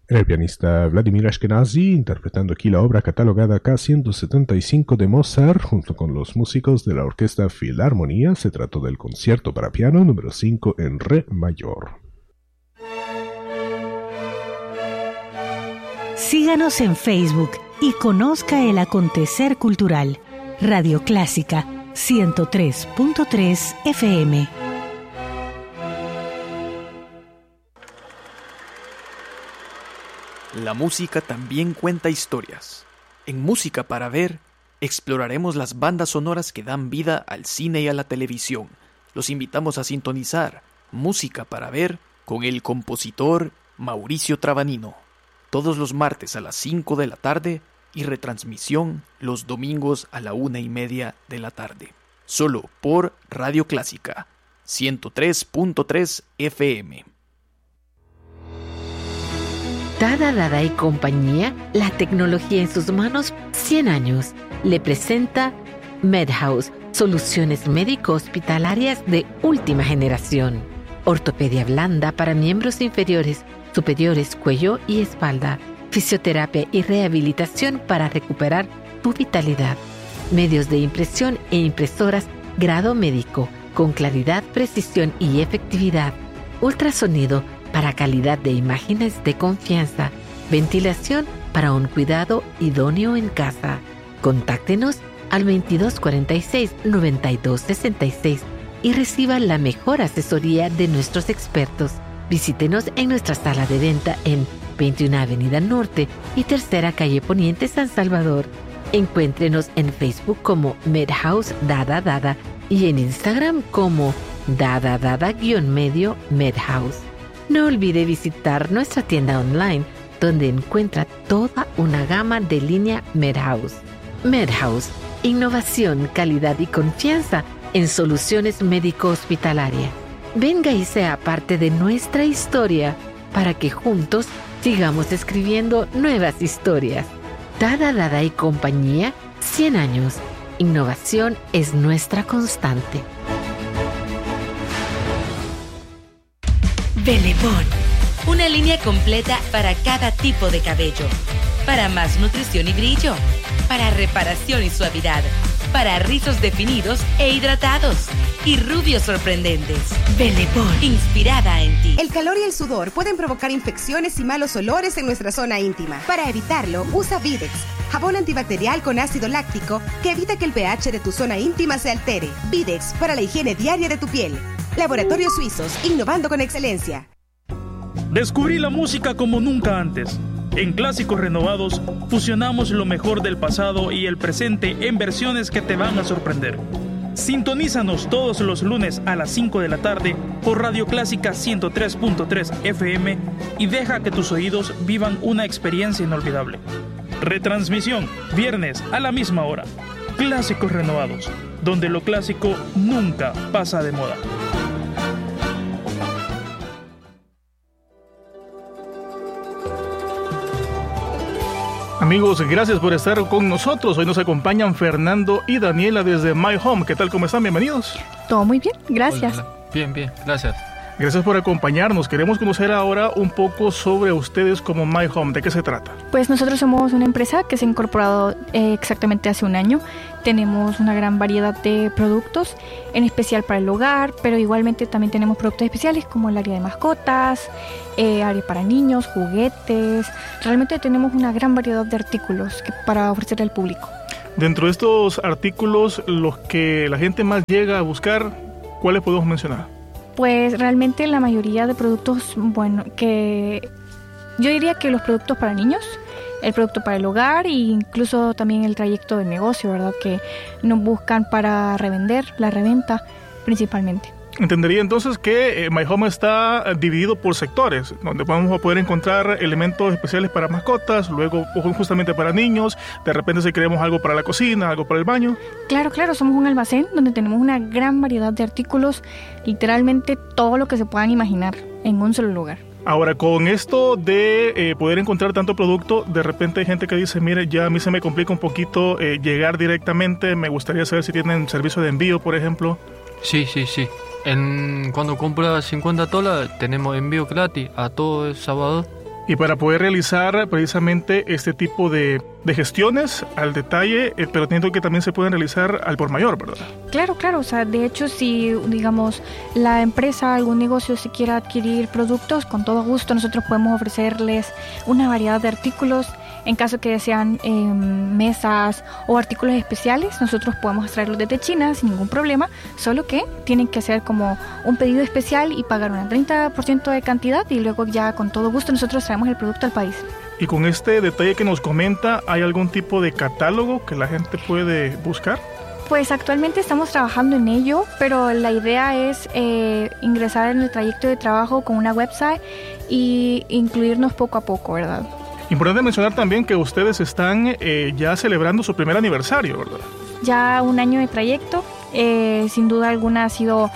Era el pianista Vladimir Ashkenazy interpretando aquí la obra catalogada K175 de Mozart junto con los músicos de la Orquesta Filarmonía. Se trató del concierto para piano número 5 en re mayor. Síganos en Facebook y conozca el acontecer cultural. Radio Clásica 103.3 FM. La música también cuenta historias. En Música para Ver, exploraremos las bandas sonoras que dan vida al cine y a la televisión. Los invitamos a sintonizar Música para Ver con el compositor Mauricio Trabanino. Todos los martes a las 5 de la tarde y retransmisión los domingos a la 1:30 de la tarde. Solo por Radio Clásica 103.3 FM. Dada y compañía, la tecnología en sus manos, 100 años. Le presenta MedHouse, soluciones médico-hospitalarias de última generación. Ortopedia blanda para miembros inferiores, superiores, cuello y espalda. Fisioterapia y rehabilitación para recuperar tu vitalidad. Medios de impresión e impresoras grado médico, con claridad, precisión y efectividad. Ultrasonido para calidad de imágenes de confianza. Ventilación para un cuidado idóneo en casa. Contáctenos al 2246-9266 y reciba la mejor asesoría de nuestros expertos. Visítenos en nuestra sala de venta en 21 Avenida Norte y Tercera Calle Poniente, San Salvador. Encuéntrenos en Facebook como MedHouse Dada y en Instagram como Dada-medio MedHouse. No olvide visitar nuestra tienda online, donde encuentra toda una gama de línea MedHouse. MedHouse, innovación, calidad y confianza en soluciones médico-hospitalarias. Venga y sea parte de nuestra historia para que juntos sigamos escribiendo nuevas historias. Dada y compañía, 100 años. Innovación es nuestra constante. Belebón, una línea completa para cada tipo de cabello, para más nutrición y brillo, para reparación y suavidad, para rizos definidos e hidratados y rubios sorprendentes. Belebón, inspirada en ti. El calor y el sudor pueden provocar infecciones y malos olores en nuestra zona íntima. Para evitarlo, usa Videx, jabón antibacterial con ácido láctico que evita que el pH de tu zona íntima se altere. Videx, para la higiene diaria de tu piel. Laboratorios Suizos, innovando con excelencia. Descubrí la música como nunca antes. En Clásicos Renovados, fusionamos lo mejor del pasado y el presente en versiones que te van a sorprender. Sintonízanos todos los lunes a las 5 de la tarde por Radio Clásica 103.3 FM y deja que tus oídos vivan una experiencia inolvidable. Retransmisión, viernes a la misma hora. Clásicos Renovados, donde lo clásico nunca pasa de moda. Amigos, gracias por estar con nosotros. Hoy nos acompañan Fernando y Daniela desde My Home. ¿Qué tal? ¿Cómo están? Bienvenidos. Todo muy bien, gracias. Hola. Bien, gracias. Gracias por acompañarnos. Queremos conocer ahora un poco sobre ustedes como My Home. ¿De qué se trata? Pues nosotros somos una empresa que se ha incorporado exactamente hace un año. Tenemos una gran variedad de productos, en especial para el hogar, pero igualmente también tenemos productos especiales como el área de mascotas, área para niños, juguetes. Realmente tenemos una gran variedad de artículos para ofrecer al público. Dentro de estos artículos, los que la gente más llega a buscar, ¿cuáles podemos mencionar? Pues realmente la mayoría de productos, bueno, que yo diría que los productos para niños, el producto para el hogar e incluso también el trayecto de negocio, ¿verdad? Que nos buscan para revender, la reventa principalmente. Entendería entonces que My Home está dividido por sectores, donde vamos a poder encontrar elementos especiales para mascotas, luego justamente para niños, de repente si queremos algo para la cocina, algo para el baño. Claro, somos un almacén donde tenemos una gran variedad de artículos, literalmente todo lo que se puedan imaginar en un solo lugar. Ahora, con esto de poder encontrar tanto producto, de repente hay gente que dice, mire, ya a mí se me complica un poquito llegar directamente, me gustaría saber si tienen servicio de envío, por ejemplo. Sí. Cuando compras $50 tenemos envío gratis a todo El Salvador Y para poder realizar precisamente este tipo de gestiones al detalle, pero entiendo que también se pueden realizar al por mayor, ¿verdad? Claro, o sea, de hecho, si, digamos, la empresa, algún negocio, si quiere adquirir productos, con todo gusto nosotros podemos ofrecerles una variedad de artículos. En caso que sean mesas o artículos especiales, nosotros podemos traerlos desde China sin ningún problema, solo que tienen que hacer como un pedido especial y pagar un 30% de cantidad y luego ya con todo gusto nosotros traemos el producto al país. Y con este detalle que nos comenta, ¿hay algún tipo de catálogo que la gente puede buscar? Pues actualmente estamos trabajando en ello, pero la idea es ingresar en el trayecto de trabajo con una website y incluirnos poco a poco, ¿verdad? Importante mencionar también que ustedes están ya celebrando su primer aniversario, ¿verdad? Ya un año de trayecto, sin duda alguna ha sido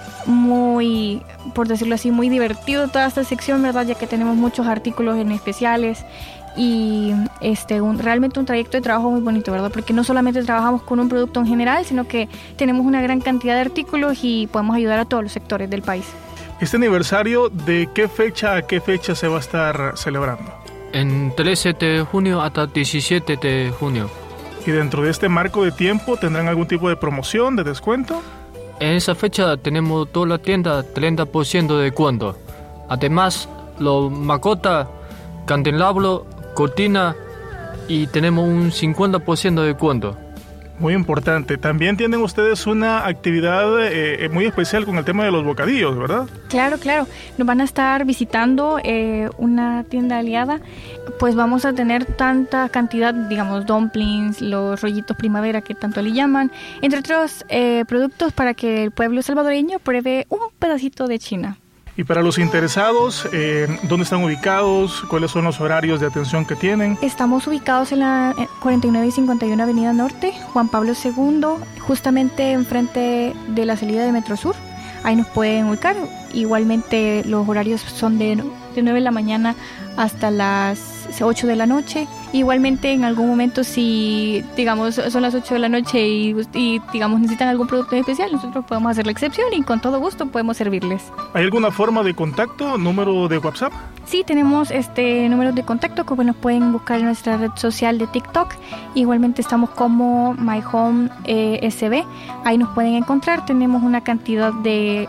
muy, por decirlo así, muy divertido toda esta sección, ¿verdad? Ya que tenemos muchos artículos en especiales y realmente un trayecto de trabajo muy bonito, ¿verdad? Porque no solamente trabajamos con un producto en general, sino que tenemos una gran cantidad de artículos y podemos ayudar a todos los sectores del país. ¿Este aniversario de qué fecha a qué fecha se va a estar celebrando? En 13 de junio hasta 17 de junio. ¿Y dentro de este marco de tiempo tendrán algún tipo de promoción, de descuento? En esa fecha tenemos toda la tienda 30% de descuento. Además, los mascotas, candelabro, cortina y tenemos un 50% de descuento. Muy importante. También tienen ustedes una actividad muy especial con el tema de los bocadillos, ¿verdad? Claro. Nos van a estar visitando una tienda aliada. Pues vamos a tener tanta cantidad, digamos, dumplings, los rollitos primavera que tanto le llaman, entre otros productos para que el pueblo salvadoreño pruebe un pedacito de China. Y para los interesados, ¿dónde están ubicados? ¿Cuáles son los horarios de atención que tienen? Estamos ubicados en la 49 y 51 Avenida Norte, Juan Pablo II, justamente enfrente de la salida de Metrosur. Ahí nos pueden ubicar. Igualmente los horarios son de 9 de la mañana hasta las 8 de la noche. Igualmente en algún momento si digamos son las 8 de la noche y digamos necesitan algún producto especial, nosotros podemos hacer la excepción y con todo gusto podemos servirles. ¿Hay alguna forma de contacto, número de WhatsApp? Sí, tenemos números de contacto como nos pueden buscar en nuestra red social de TikTok. Igualmente estamos como My Home SB. Ahí nos pueden encontrar. Tenemos una cantidad de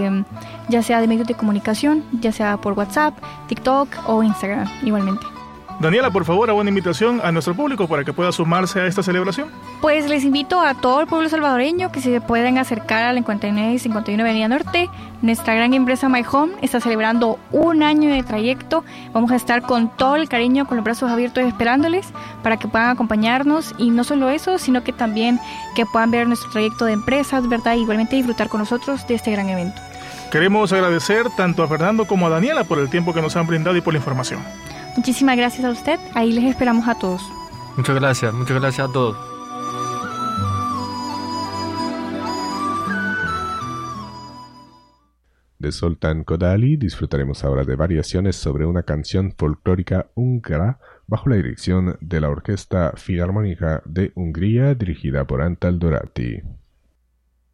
ya sea de medios de comunicación, ya sea por WhatsApp, TikTok o Instagram igualmente. Daniela, por favor, hago una invitación a nuestro público para que pueda sumarse a esta celebración. Pues les invito a todo el pueblo salvadoreño que se puedan acercar a la 59 y 51 Avenida Norte. Nuestra gran empresa My Home está celebrando un año de trayecto. Vamos a estar con todo el cariño, con los brazos abiertos esperándoles para que puedan acompañarnos. Y no solo eso, sino que también que puedan ver nuestro trayecto de empresas, ¿verdad? Y igualmente disfrutar con nosotros de este gran evento. Queremos agradecer tanto a Fernando como a Daniela por el tiempo que nos han brindado y por la información. Muchísimas gracias a usted. Ahí les esperamos a todos. Muchas gracias a todos. De Zoltán Kodály disfrutaremos ahora de variaciones sobre una canción folclórica húngara bajo la dirección de la Orquesta Filarmónica de Hungría dirigida por Antal Doráti.